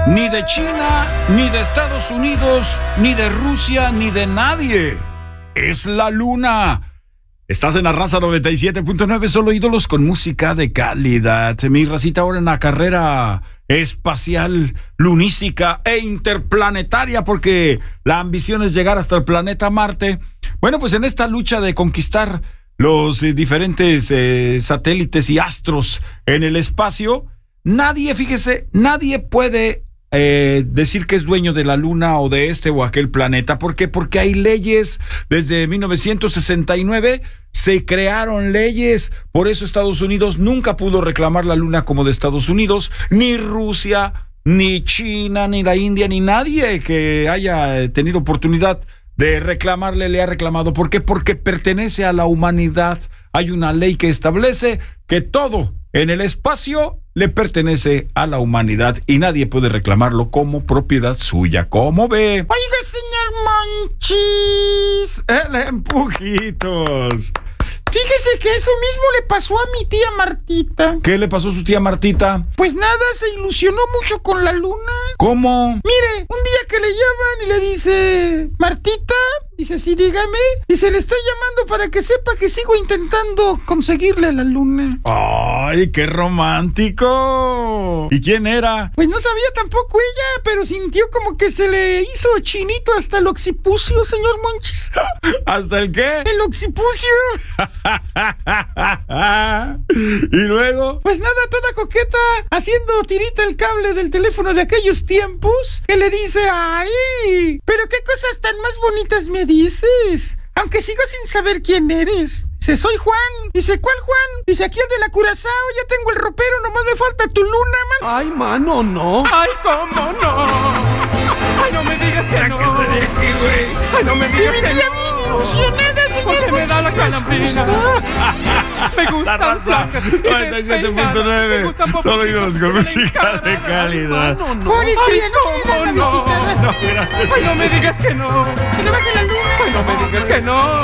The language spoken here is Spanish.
Ni de China, ni de Estados Unidos, ni de Rusia, ni de nadie. Es la luna. Estás en la Raza 97.9, solo ídolos con música de calidad. Mi racita ahora en la carrera espacial, lunística e interplanetaria, porque la ambición es llegar hasta el planeta Marte. Bueno, pues en esta lucha de conquistar los diferentes satélites y astros en el espacio, nadie puede decir que es dueño de la luna o de este o aquel planeta. ¿Por qué? Porque hay leyes. Desde 1969 se crearon leyes. Por eso Estados Unidos nunca pudo reclamar la luna como de Estados Unidos, ni Rusia, ni China, ni la India, ni nadie que haya tenido oportunidad de reclamarle le ha reclamado. ¿Por qué? Porque pertenece a la humanidad. Hay una ley que establece que todo en el espacio le pertenece a la humanidad y nadie puede reclamarlo como propiedad suya. ¿Cómo ve? Oiga, señor Monchis. El empujitos. Fíjese que eso mismo le pasó a mi tía Martita. ¿Qué le pasó a su tía Martita? Pues nada, se ilusionó mucho con la luna. ¿Cómo? Mire, un día que le llaman y le dice, Martita, dice, sí, dígame. Dice, le estoy llamando para que sepa que sigo intentando conseguirle la luna. ¡Ay, qué romántico! ¿Y quién era? Pues no sabía tampoco ella, pero sintió como que se le hizo chinito hasta el occipucio, señor Monchis. ¿Hasta el qué? El occipucio. ¿Y luego? Pues nada, toda coqueta, haciendo tirita el cable del teléfono de aquellos tiempos, que le dice, ¡ay! Pero qué cosas tan más bonitas me dices, aunque sigo sin saber quién eres. Dice, soy Juan. Dice, ¿cuál Juan? Dice, aquí el de la Curazao, ya tengo el ropero, nomás me falta tu luna, man. Ay, mano, no. Ay, cómo no. Ay, no me digas que no. Ay, no me digas y que mi tía no. bien ilusionada, señor. Porque me da la calambrina. Me gusta. La Raza 97.9, solo ídolos con música de calidad. Pobre tía, no quiere dar una visitada. No, gracias. Ay, no me digas que no. Que le baje la luna. Ay, no me digas que no.